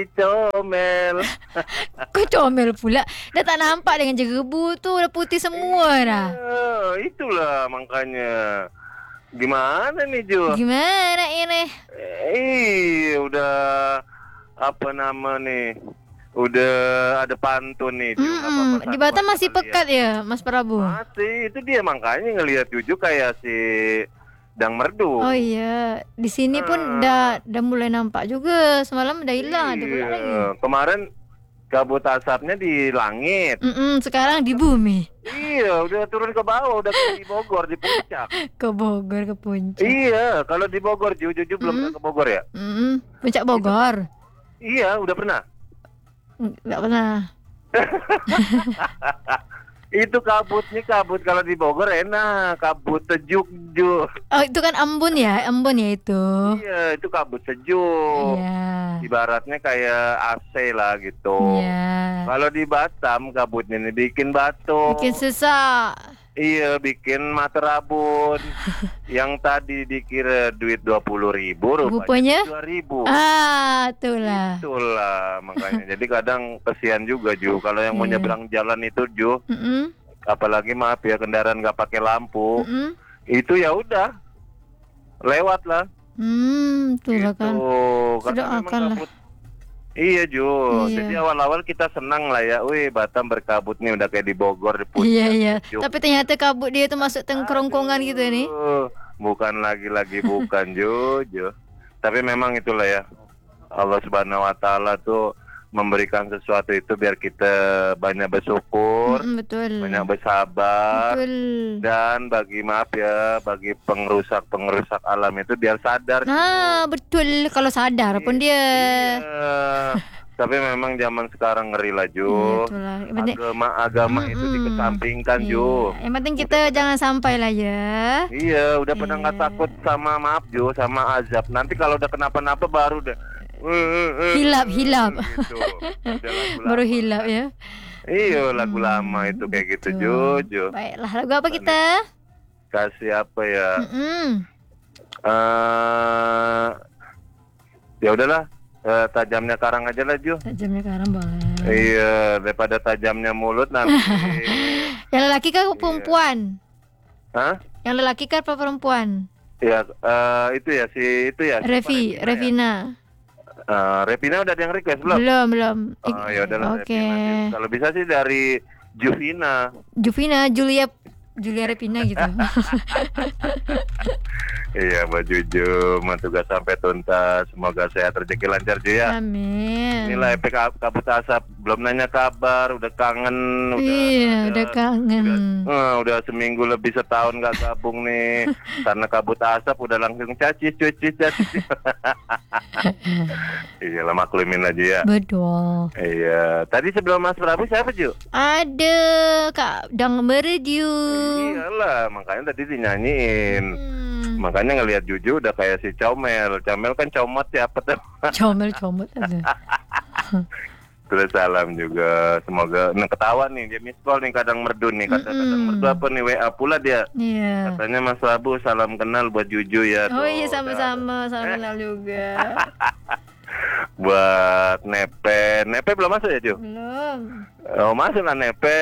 Comel. Kok comel pula? Dah tak nampak dengan jerebu tu. Dah putih semua dah. Itulah makanya. Gimana nih Jo? Gimana ini? Udah apa nama nih? Udah ada pantun nih Jo. Di Batam masih pekat ya Mas Prabu? Masih, itu dia makanya ngelihat Juju kayak si Dang Merdu. Oh iya, di sini pun dah mulai nampak juga. Semalam dah hilang, ada pula lagi. Kemarin kabut asapnya di langit. Sekarang di bumi. Iya, udah turun ke bawah, udah di Bogor, di puncak. Ke Bogor, ke puncak. Iya, kalau di Bogor, Juju belum pernah ke Bogor ya? Puncak Bogor. Iya, udah pernah. Enggak pernah. Itu kabutnya kabut kalau di Bogor enak, kabut sejuk Ju. Oh itu kan embun ya itu. Iya, itu kabut sejuk. Iya. Ibaratnya kayak AC lah gitu. Iya. Kalau di Batam kabutnya ini bikin batuk. Bikin sesak. Iya, bikin mata rabun. Yang tadi dikira duit 20.000, rupanya 2.000. Itulah. Itulah makanya. Jadi kadang kesian juga Ju. Kalau yang mau nyebrang jalan itu Ju, apalagi maaf ya kendaraan nggak pakai lampu, itu ya udah lewat lah. Itulah gitu. kan. Karena Doakan lah. Iya Ju, jadi awal-awal kita senang lah ya, wih Batam berkabut nih udah kayak di Bogor di puncak. Iya. Tapi ternyata kabut dia tuh masuk kerongkongan gitu nih. Bukan lagi bukan Ju. Tapi memang itulah ya, Allah Subhanahu Wa Taala tuh memberikan sesuatu itu biar kita banyak bersyukur, betul. banyak bersabar, betul. Dan bagi bagi pengrusak alam itu biar sadar. Betul, kalau sadar pun dia. Iya. Tapi memang zaman sekarang ngeri lah Ju. Agama itu dikesampingkan Ju. Yang penting kita jangan sampai lah ya. Iya, udah pernah nggak takut sama Ju, sama azab. Nanti kalau udah kenapa-napa baru deh. Hilap gitu. Baru hilap ya. Iya, lagu lama itu kayak gitu Ju. Baiklah, lagu apa kita? Kasih apa ya? Ya udahlah, tajamnya karang aja lah Ju. Tajamnya karang boleh. Iya, daripada tajamnya mulut nanti. Yang lelaki kan perempuan? Hah? Yang lelaki kan perempuan? Ya, itu ya. Revina. Revina udah ada yang request belum? Belum. Ya udahlah. Oke. Kalau bisa sih dari Juvina, Julia Revina gitu. Iya, Mbak Juju, tugas sampai tuntas. Semoga sehat, rezeki lancar Ju ya. Amin. Inilah efek kabut asap. Belum nanya kabar, udah kangen. Udah kangen. Udah seminggu lebih setahun gak gabung nih. Karena kabut asap udah langsung cacis. Iya lah, maklumin aja ya. Betul. Iya. Tadi sebelum Mas Prabu siapa Ju? Ada Kak Dang Merediu. Iyalah, makanya tadi dinyanyiin. Makanya ngelihat Juju udah kayak si Comel. Comel kan comot ya, apa tuh? Comel aja. Terus salam juga. Semoga ketawa nih, dia miss call nih kadang merdu nih. Kadang merdu apa nih, WA pula dia. Iya. Katanya Mas Prabu salam kenal buat Juju ya. Oh iya, sama-sama. Salam kenal juga. Buat Nepe belum masuk ya Ju? Belum. Oh, masuk lah Nepe.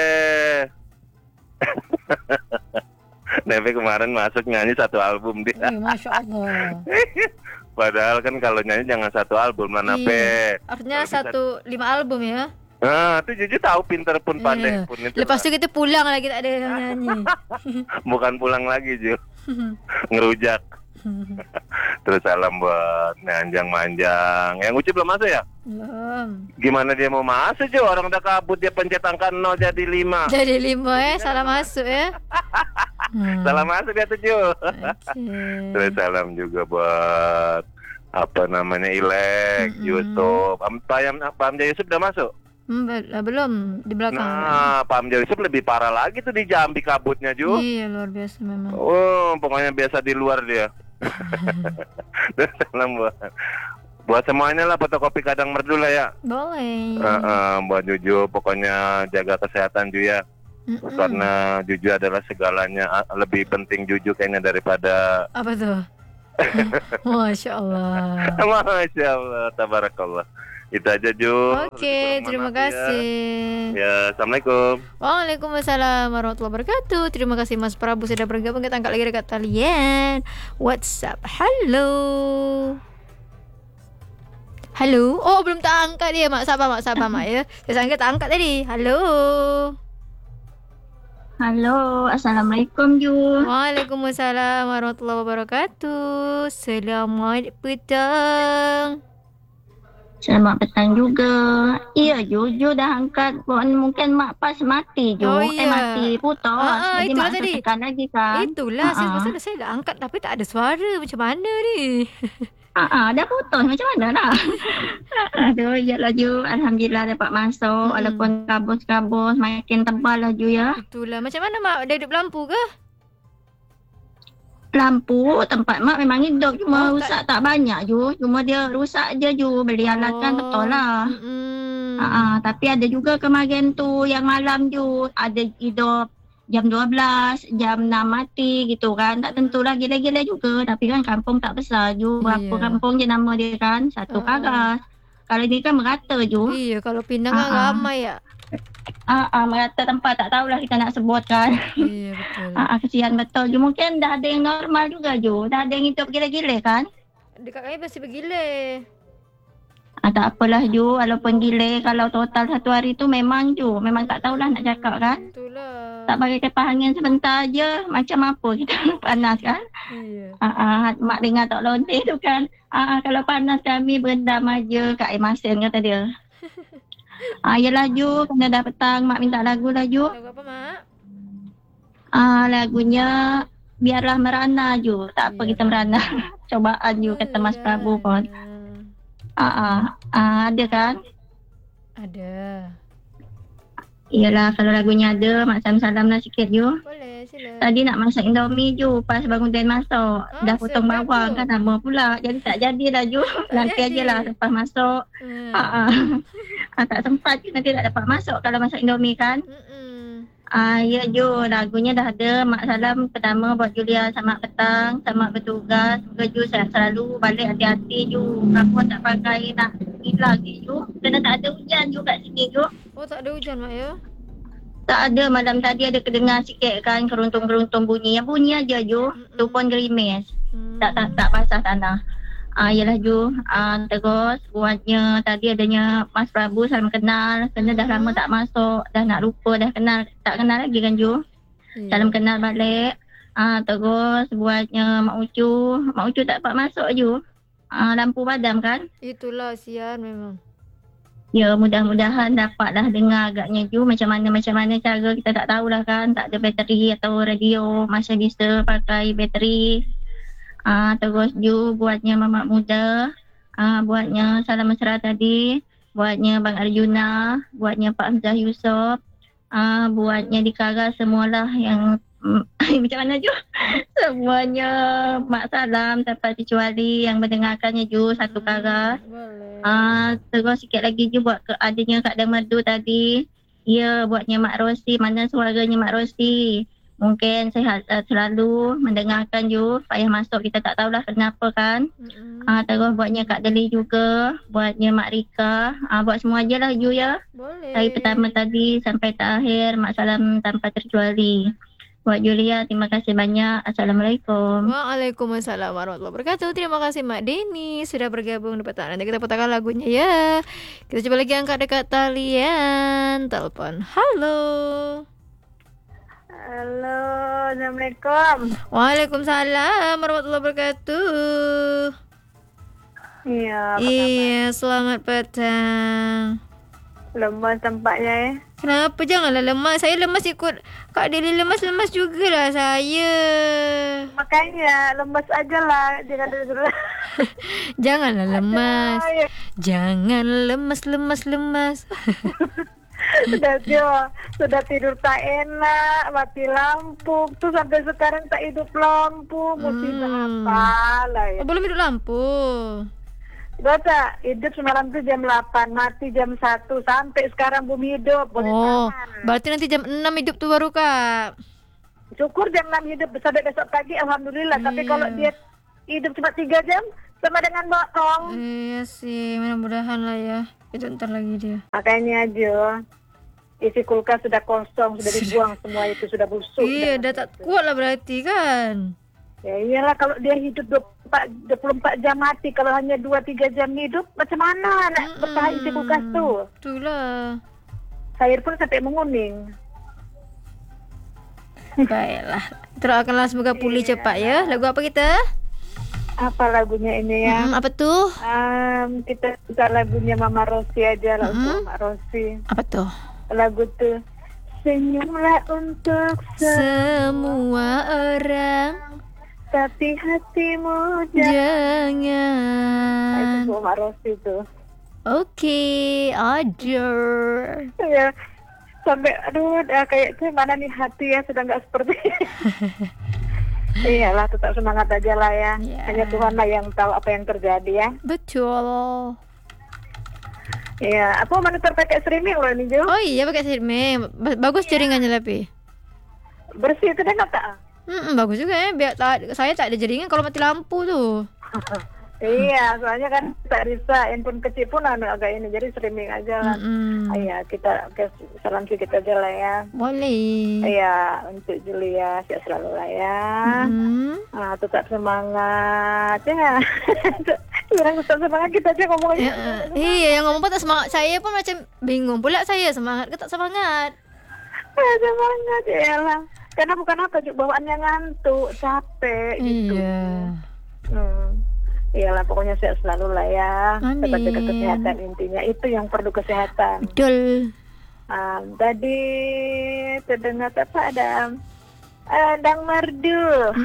Nepe kemarin masuk nyanyi satu album dia. Masya Allah. Padahal kan kalau nyanyi jangan satu album lah Nepe. Artinya 5 album ya. Itu Juju tahu pinter pun pandai pun itu. Lepas itu kita pulang lagi tak ada yang nyanyi. Bukan pulang lagi Ju. Ngerujak. Terus salam buat Nanjang Manjang. Yang Uci belum masuk ya? Belum. Gimana dia mau masuk Ju? Orang udah kabut, dia pencet angka 0 jadi 5. Jadi 5 salah masuk ya. Salam masuk ya tuh Ju. Terus salam juga buat Ilek, Yusuf. Pak Amja Yusuf udah masuk? Belum, di belakang. Nah, Pak Amja Yusuf lebih parah lagi tuh di Jambi kabutnya Ju. Iya, luar biasa memang. Pokoknya biasa di luar dia. Terus salam buat semuanya lah, fotokopi kadang merdu lah ya. Boleh. Buat Juju, pokoknya jaga kesehatan Ju ya. Karena Juju adalah segalanya. Lebih penting Juju kayaknya daripada apa tuh? Masya Allah. Masya Allah, tabarakallah. Itu aja Ju. Oke, terima kasih. Ya, Assalamualaikum. Waalaikumsalam warahmatullahi wabarakatuh. Terima kasih Mas Prabu sudah bergabung. Kita angkat lagi dekat talian WhatsApp. Halo. Halo. Oh, belum tak angkat dia. Mak sabar mak ya. Saya sangka tak angkat tadi. Halo. Halo, Assalamualaikum Ju. Waalaikumsalam warahmatullahi wabarakatuh. Selamat petang. Selamat petang juga. Iya Ju dah angkat. Mungkin mak pas mati Ju. Oh, iya. Mati putus. Jadi itulah mak tadi. tekan lagi kan. Itulah saya dah angkat tapi tak ada suara. Macam mana ni? Dah putus macam mana dah. Aduh, iyalah Ju. Alhamdulillah dapat masuk. Walaupun kabus-kabus makin tebal lah Ju ya. Itulah. Macam mana mak? Dah hidup lampu ke? Lampu tempat mak memang hidup, cuma rusak tak banyak Ju. Cuma dia rusak je Ju. Beli alatan betul lah. Tapi ada juga kemarin tu yang malam Ju. Ada hidup jam 12, jam 6 mati gitu kan. Tak tentulah, gila-gila juga. Tapi kan kampung tak besar Ju. Berapa kampung je nama dia kan. Satu karas. Kalau ni kan merata Ju. Iya, kalau Pinang kan ramai ya. Merata tempat tak tahulah kita nak sebut kan. Iya, betul. Kesian betul Ju. Mungkin dah ada yang normal juga Ju. Dah ada yang hidup gila-gila kan. Dekat kami masih bergila. Tak apalah Ju. Walaupun gila, kalau total satu hari tu memang Ju. Memang tak tahulah nak cakap kan. Itulah. Tak bagi kipas angin sebentar je. Macam apa kita panas kan. Iya. Mak dengar tak lonte tu kan. Kalau panas kami berendam aja kat air masin kata dia. Yelah Ju, kena dah petang. Mak minta lagu lah Ju. Lagu apa mak? Lagunya Biarlah Merana Ju. Tak apa kita merana. Cobaan Ju kata Mas Prabu pun. Ada kan? Ada. Iyalah kalau lagunya ada, mak salam-salam lah sikit Ju. Boleh, sila. Tadi nak masak Indomie Ju, pas bangun dan masuk. Dah potong bawang kan sama pula. Jadi tak jadilah Ju. Nanti aja lah lepas masuk. Tak sempat Ju, nanti tak dapat masuk kalau masak Indomie kan. Ya Ju, lagunya dah ada. Mak salam pertama buat Julia, selamat petang, selamat bertugas. Semoga Ju sehat selalu, balik hati-hati Ju. Aku tak pakai nak hilang ni Ju. Kerana tak ada hujan Ju kat sini Ju. Oh, tak ada hujan mak ya? Tak ada, malam tadi ada kedengar sikit kan keruntung-keruntung bunyi. Yang bunyi aja Ju, tu pun gerimis. Tak basah tanah. Yalah Ju, terus buatnya tadi adanya Mas Prabu, salam kenal. Kena dah lama tak masuk, dah nak lupa, dah kenal, tak kenal lagi kan Ju. Salam kenal balik. Terus buatnya Mak Ucu tak dapat masuk Ju. Lampu padam kan. Itulah, sian memang. Ya, mudah-mudahan dapatlah dengar agaknya Ju. Macam mana cara kita tak tahulah kan. Tak ada bateri atau radio, masih bisa pakai bateri. Terus Ju buatnya Mamak Muda, buatnya Salam Mesra tadi, buatnya Bang Arjuna, buatnya Pak Hamzah Yusof, buatnya Dikara semualah yang macam mana Ju? Semuanya Mak Salam tanpa kecuali yang mendengarkannya Ju, satu karas. Terus sikit lagi Ju buat adanya Kak Damadu tadi. Ya, buatnya Mak Rosi, mana suaranya Mak Rosi? Mungkin sehat selalu mendengarkan Ju. Payah masuk kita tak tahulah kenapa kan. Terus buatnya Kak Deli juga. Buatnya Mak Rika. Buat semua je lah Ju ya. Boleh. Dari pertama tadi sampai terakhir. Mak salam tanpa terkecuali. Buat Julia, terima kasih banyak. Assalamualaikum. Waalaikumsalam warahmatullahi wabarakatuh. Terima kasih Mak Deni sudah bergabung di petang. Nanti kita putarkan lagunya ya. Kita coba lagi angkat dekat talian. Telepon. Halo. Halo, Assalamualaikum. Waalaikumsalam warahmatullahi wabarakatuh. Iya, selamat petang. Lemas tampaknya ya. Kenapa? Janganlah lemas. Saya lemas ikut Kak Deli, lemas-lemas jugalah saya. Makanya lemas aja lah. Janganlah lemas. Jangan lemas. Sudah tidur tak enak, mati lampu. Tuh sampai sekarang tak hidup lampu. Musibah apa lah ya. Belum hidup lampu. Tak, hidup semalam tu jam 8, mati jam 1. Sampai sekarang belum hidup. Berarti nanti jam 6 hidup tu baru Kak. Syukur jam 6 hidup sampai besok pagi, Alhamdulillah. Tapi kalau dia hidup cuma 3 jam, sama dengan botong. Iya sih, mudah-mudahan lah ya. Itu ntar lagi dia. Makanya Jo, isi kulkas sudah kosong, sudah dibuang semua itu, sudah busuk. Iya, udah tak kuat lah berarti kan. Ya iyalah, kalau dia hidup 24 jam mati, kalau hanya 2-3 jam hidup, macam mana nak bertahan isi kulkas tuh? Itulah. Sayur pun sampai menguning. Baiklah. Doakanlah semoga pulih cepat ya. Lagu apa kita? Apa lagunya ini ya? Apa tuh? Kita putar lagunya Mama Rosi aja lah, untuk Mama Rosi. Apa tuh? Lagu tuh, senyumlah untuk Semua orang, tapi hatimu jangan. Itu Mama Rosi tuh. Oke, ajar. Ya, sampai aduh, kayaknya mana nih hati ya sudah nggak seperti. Iyalah, tetap semangat aja lah ya. Hanya Tuhan lah yang tahu apa yang terjadi ya. Betul. Iya, aku monitor pakai streaming loh ini Jo. Oh iya, pakai streaming. Bagus jaringannya tapi. Bersih itu kan tak? Bagus juga ya. Biar saya tak ada jaringan kalau mati lampu tuh. Iya, soalnya kan tak bisa handphone kecil pun agak ini, jadi streaming aja lah. Iya, kita salam sedikit aja lah ya. Boleh. Iya, untuk Julia sehat selalu lah ya. Tetap semangat ya. Kurang tetap semangat kita aja ngomongnya. Iya, yang ngomong tak semangat. Saya pun macam bingung pula, saya semangat ke tak semangat. Semangat ya lah. Karena bukan apa, bawaannya ngantuk, capek gitu. Iya. Iyalah, pokoknya sehat selalu lah ya. Amin. Tetap jaga kesehatan, intinya itu yang perlu, kesehatan. Betul. Tadi terdengar apa, ada Dang Merdu.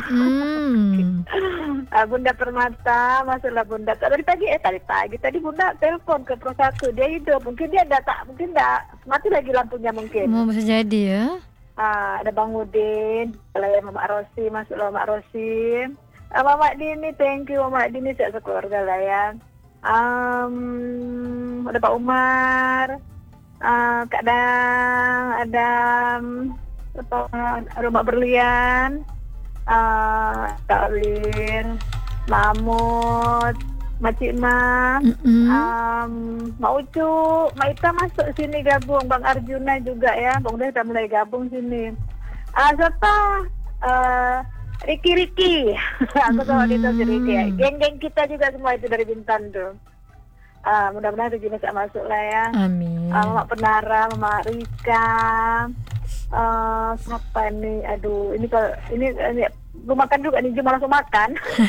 Bunda Permata, masalah Bunda tadi pagi Bunda telepon ke Pro 1, dia hidup, mungkin dia mungkin mati lagi lampunya mungkin. Mau bisa jadi ya. Ada Bang Udin, Mama Rosi, masuklah Mama Rosi. Mama Dini, thank you Mama Dini, sehat sekeluarga lah ya. Ada Pak Umar, Kak Dang, ada Rumah Berlian, Kak Lin, Mamut, Macik Ma, Mak Ucu, Mak Ita masuk sini gabung, Bang Arjuna juga ya, Bang udah mulai gabung sini. Siapa? Riki. Aku tahu itu si Riki ya. Geng-geng kita juga semua itu dari Bintan tuh. Mudah-mudahan rezeki bisa masuk lah ya. Amin. Mama Penara, Mama Rika. Siapa nih? Aduh, ini gue makan juga nih, cuma langsung makan.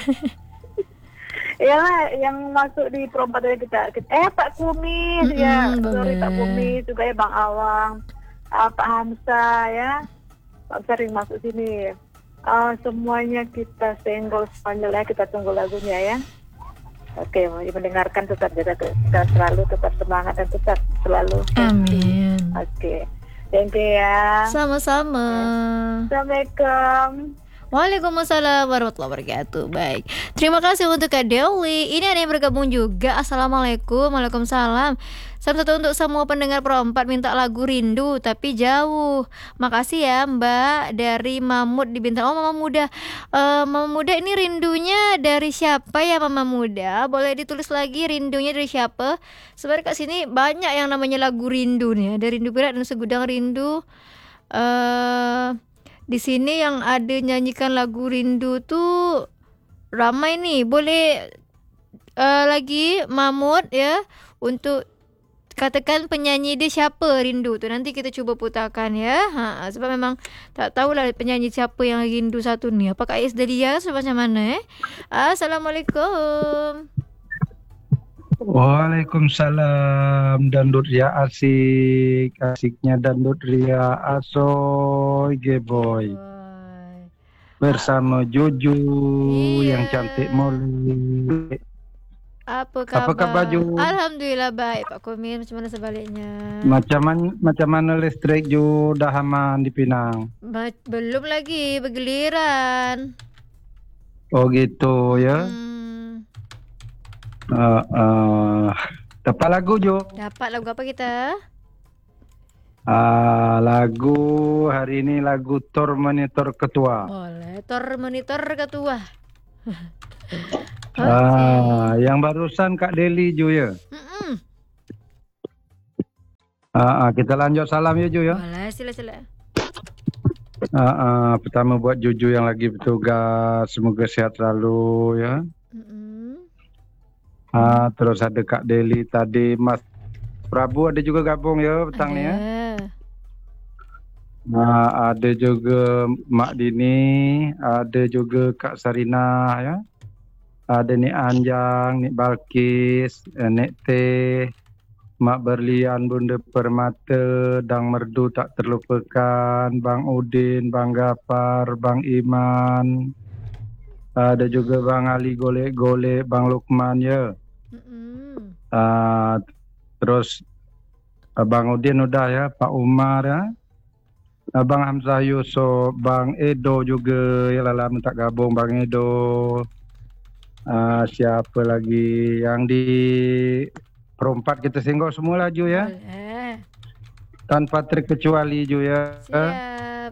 Iyalah, yang masuk di perempat dari kita. Pak Kumis ya. Sorry Pak Kumis juga ya, Bang Awang. Pak Hamsa ya. Pak sering masuk sini. Semuanya kita senggol semuanya lah, kita tunggu lagunya ya. Oke, mau mendengarkan, tetap jaga kita selalu, tetap semangat dan tetap selalu. Amin. Oke, thank you ya. Sama-sama. Assalamualaikum. Waalaikumsalam warahmatullahi wabarakatuh. Baik, terima kasih untuk Kak Dewi. Ini ada yang bergabung juga. Assalamualaikum. Waalaikumsalam. Salam satu untuk semua pendengar Pro 4, minta lagu Rindu tapi jauh. Makasih ya Mbak, dari Mamut di Bintang. Oh, Mama Muda. Mama Muda, ini rindunya dari siapa ya Mama Muda? Boleh ditulis lagi rindunya dari siapa? Sebenarnya kat sini banyak yang namanya lagu rindu nih. Ada Rindu Berat dan Segudang Rindu. Di sini yang ada nyanyikan lagu rindu tuh ramai nih. Boleh lagi Mamut ya, untuk katakan penyanyi dia siapa rindu tu. Nanti kita cuba putarkan ya. Sebab memang tak tahulah penyanyi siapa yang rindu satu ni. Apakah Ais Dahlia macam mana Assalamualaikum. Waalaikumsalam. Dandut Ria asiknya Dandut Ria asoy geboy. Bersama Jojo yang cantik Molly. Apa kabar? Apa kabar Jo? Alhamdulillah baik Pak Komir. Macam mana sebaliknya? Macam mana listrik Jo dah aman di Pinang? Belum lagi, bergiliran. Oh gitu ya. Dapat lagu Jo? Dapat lagu apa kita? Lagu hari ini lagu Tor Monitor Ketua. Boleh, Tor Monitor Ketua. Yang barusan Kak Deli Jo ya. Kita lanjut salam ya Ju ya. Boleh, sila-sila. Pertama buat Juju yang lagi bertugas, semoga sehat selalu ya. Terus ada Kak Deli tadi, Mas Prabu ada juga gabung ya petang ni ya. Ada juga Mak Dini, ada juga Kak Sarina ya. Ada Nik Anjang, Nik Balkis, Nek Teh, Mak Berlian, Bunda Permata, Dang Merdu tak terlupakan, Bang Udin, Bang Gapar, Bang Iman. Ada juga Bang Ali Golek-Golek, Bang Lukman ya. Terus Bang Udin udah ya, Pak Umar ya. Bang Hamzah Yusof, Bang Edo juga ya lah tak gabung Bang Edo. Siapa lagi yang di perempat kita singgah semua lah Ju ya. Tanpa terkecuali Ju ya. Siap.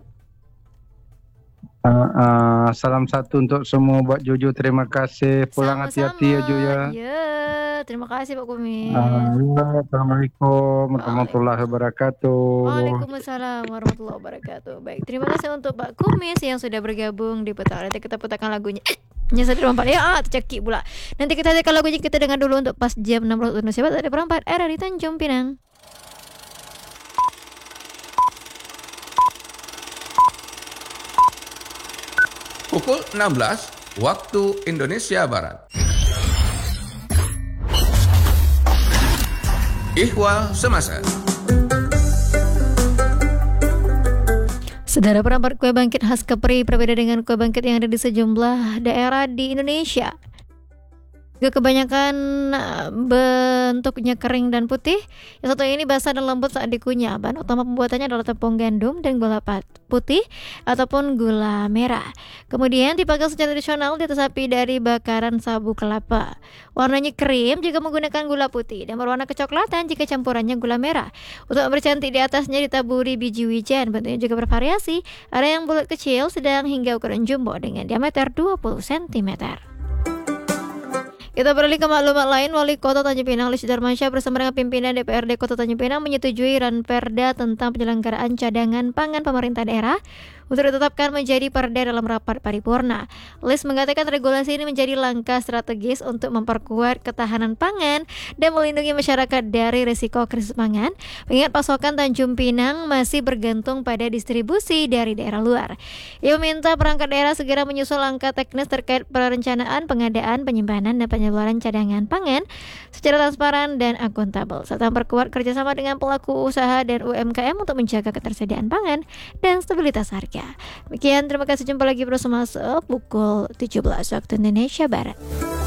Salam satu untuk semua buat Juju, terima kasih. Pulang hati-hati ya Ju ya. Ya, terima kasih Pak Kumis. Assalamualaikum warahmatullahi wabarakatuh. Waalaikumsalam warahmatullahi wabarakatuh. Baik, terima kasih untuk Pak Kumis yang sudah bergabung di petang. Nanti kita putarkan lagunya. Nyesat di perempat ya, tercekik pula. Nanti kita hadirkan lagunya, kita dengar dulu untuk pas jam 6 waktu Indonesia Barat. Ada perempat era di Tanjung Pinang. Pukul 16 waktu Indonesia Barat. Ihwal Semasa. Saudara, perempat kue bangkit khas Kepri berbeda dengan kue bangkit yang ada di sejumlah daerah di Indonesia. Kebanyakan bentuknya kering dan putih. Yang satu ini basah dan lembut saat dikunyah. Bahan utama pembuatannya adalah tepung gandum dan gula putih ataupun gula merah. Kemudian dipanggang secara tradisional di atas api dari bakaran sabu kelapa. Warnanya krim jika menggunakan gula putih dan berwarna kecoklatan jika campurannya gula merah. Untuk bercantik di atasnya ditaburi biji wijen. Bentuknya juga bervariasi. Ada yang bulat kecil, sedang hingga ukuran jumbo dengan diameter 20 cm. Kita beralih ke maklumat lain. Wali Kota Tanjung Pinang Lis Darmansyah bersama dengan pimpinan DPRD Kota Tanjung Pinang menyetujui Ranperda tentang penyelenggaraan cadangan pangan pemerintah daerah untuk ditetapkan menjadi perda dalam rapat paripurna. Lis mengatakan regulasi ini menjadi langkah strategis untuk memperkuat ketahanan pangan dan melindungi masyarakat dari risiko krisis pangan, mengingat pasokan Tanjung Pinang masih bergantung pada distribusi dari daerah luar. Ia meminta perangkat daerah segera menyusul langkah teknis terkait perencanaan, pengadaan, penyimpanan, dan penyaluran cadangan pangan secara transparan dan akuntabel, serta memperkuat kerjasama dengan pelaku usaha dan UMKM untuk menjaga ketersediaan pangan dan stabilitas harga. Demikian, terima kasih, jumpa lagi bersama pukul 17 waktu Indonesia Barat.